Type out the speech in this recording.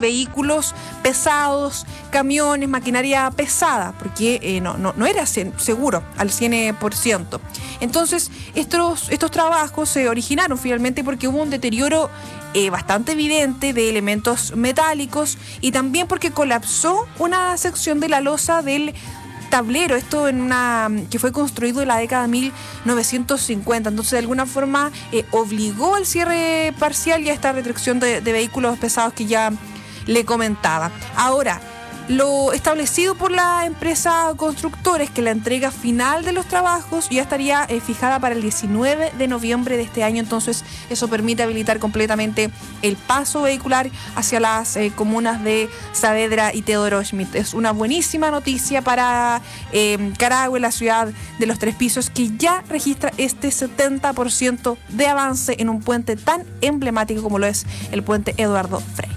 vehículos pesados, camiones, maquinaria pesada, porque no era seguro al 100%. Entonces, estos trabajos se originaron finalmente porque hubo un deterioro bastante evidente de elementos metálicos y también porque colapsó una sección de la losa del tablero, esto que fue construido en la década de 1950, entonces de alguna forma obligó al cierre parcial y a esta restricción de vehículos pesados que ya le comentaba. Ahora, lo establecido por la empresa constructora es que la entrega final de los trabajos ya estaría fijada para el 19 de noviembre de este año, entonces eso permite habilitar completamente el paso vehicular hacia las comunas de Saavedra y Teodoro Schmidt. Es una buenísima noticia para Carahue, la ciudad de los 3 pisos, que ya registra este 70% de avance en un puente tan emblemático como lo es el puente Eduardo Frei.